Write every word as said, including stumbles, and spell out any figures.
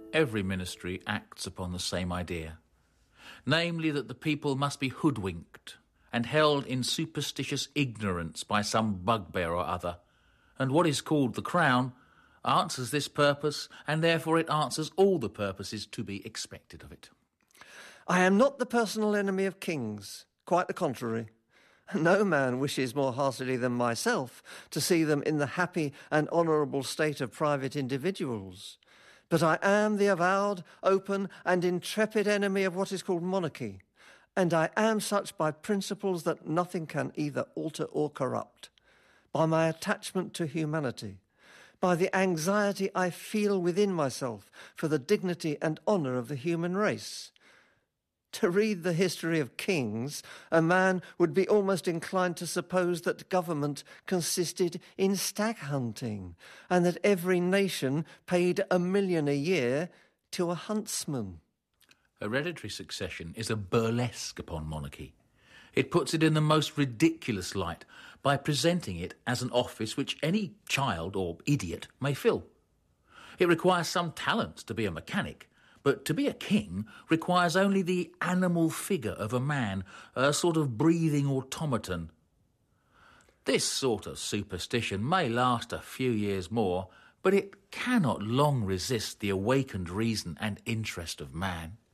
Every ministry acts upon the same idea, namely that the people must be hoodwinked and held in superstitious ignorance by some bugbear or other, and what is called the crown answers this purpose, and therefore it answers all the purposes to be expected of it. I am not the personal enemy of kings, quite the contrary. No man wishes more heartily than myself to see them in the happy and honourable state of private individuals. But I am the avowed, open and intrepid enemy of what is called monarchy, and I am such by principles that nothing can either alter or corrupt, by my attachment to humanity, by the anxiety I feel within myself for the dignity and honour of the human race. To read the history of kings, a man would be almost inclined to suppose that government consisted in stag hunting, and that every nation paid a million a year to a huntsman. Hereditary succession is a burlesque upon monarchy. It puts it in the most ridiculous light by presenting it as an office which any child or idiot may fill. It requires some talent to be a mechanic, but to be a king requires only the animal figure of a man, a sort of breathing automaton. This sort of superstition may last a few years more, but it cannot long resist the awakened reason and interest of man.